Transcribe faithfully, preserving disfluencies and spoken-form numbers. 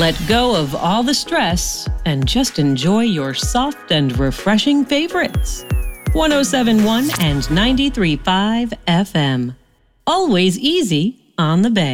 Let go of all the stress and just enjoy your soft and refreshing favorites. one oh seven point one and ninety-three point five F M. Always easy on the Bay.